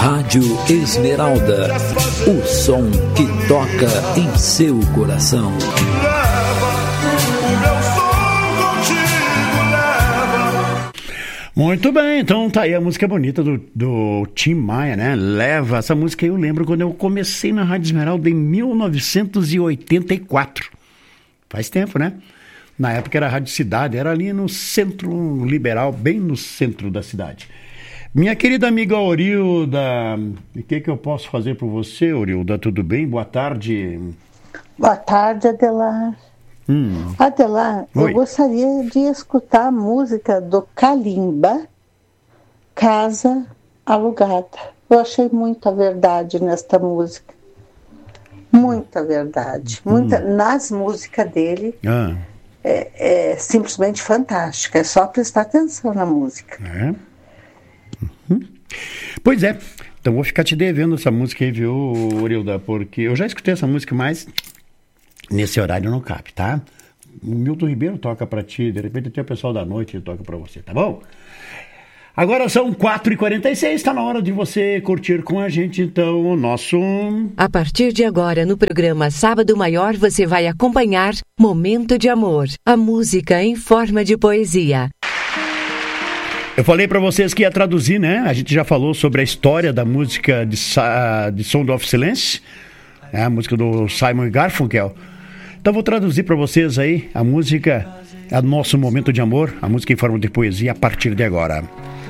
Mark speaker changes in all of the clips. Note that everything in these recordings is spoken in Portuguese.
Speaker 1: Rádio Esmeralda, o som que toca em seu coração.
Speaker 2: Muito bem, então tá aí a música bonita do Tim Maia, né? Leva, essa música eu lembro quando eu comecei na Rádio Esmeralda em 1984. Faz tempo, né? Na época era a Rádio Cidade, era ali no Centro Liberal, bem no centro da cidade. Minha querida amiga Orilda, o que eu posso fazer por você, Orilda? Tudo bem? Boa tarde.
Speaker 3: Boa tarde, Adelar. Adelar, eu gostaria de escutar a música do Kalimba, Casa Alugada. Eu achei muita verdade nesta música. Muita verdade. Nas músicas dele é simplesmente fantástica. É só prestar atenção na música.
Speaker 2: Pois é. Então vou ficar te devendo essa música aí, viu, Orilda? Porque eu já escutei essa música, mas nesse horário não cabe, tá? O Milton Ribeiro toca pra ti, de repente até o pessoal da noite toca pra você, tá bom? Agora são 4h46, tá na hora de você curtir com a gente, então, o nosso...
Speaker 4: A partir de agora, no programa Sábado Maior, você vai acompanhar Momento de Amor, a música em forma de poesia.
Speaker 2: Eu falei pra vocês que ia traduzir, né? A gente já falou sobre a história da música de Sound of Silence, a música do Simon Garfunkel. Então vou traduzir para vocês aí a música, é nosso momento de amor, a música em forma de poesia a partir de agora.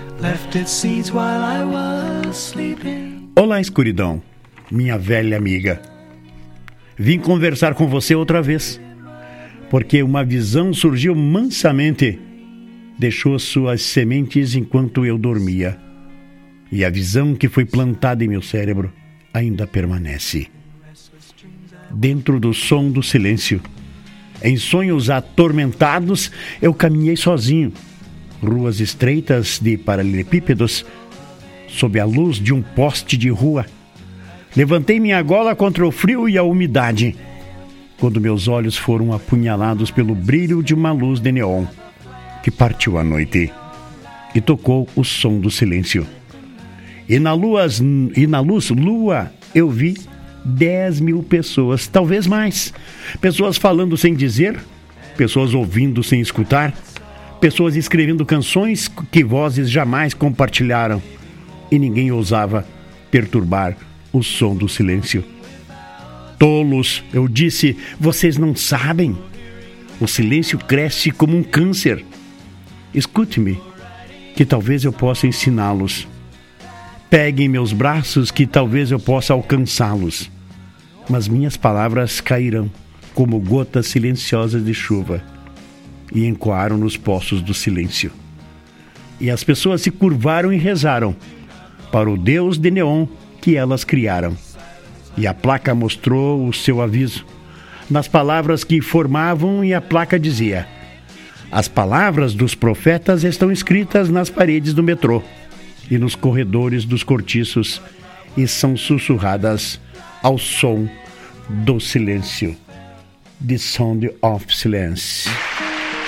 Speaker 2: Olá, escuridão, minha velha amiga. Vim conversar com você outra vez, porque uma visão surgiu mansamente, deixou suas sementes enquanto eu dormia. E a visão que foi plantada em meu cérebro ainda permanece. Dentro do som do silêncio, em sonhos atormentados, eu caminhei sozinho, ruas estreitas de paralelepípedos, sob a luz de um poste de rua. Levantei minha gola contra o frio e a umidade, quando meus olhos foram apunhalados pelo brilho de uma luz de neon, que partiu à noite e tocou o som do silêncio. E na luz lua eu vi 10.000 pessoas, talvez mais. Pessoas falando sem dizer, pessoas ouvindo sem escutar, pessoas escrevendo canções que vozes jamais compartilharam, e ninguém ousava perturbar o som do silêncio. Tolos, eu disse, vocês não sabem. O silêncio cresce como um câncer. Escute-me, que talvez eu possa ensiná-los. Peguem meus braços, que talvez eu possa alcançá-los. Mas minhas palavras cairão como gotas silenciosas de chuva e encoaram nos poços do silêncio. E as pessoas se curvaram e rezaram para o Deus de neon que elas criaram. E a placa mostrou o seu aviso nas palavras que formavam, e a placa dizia: as palavras dos profetas estão escritas nas paredes do metrô e nos corredores dos cortiços, e são sussurradas ao som do silêncio. The Sound of Silence.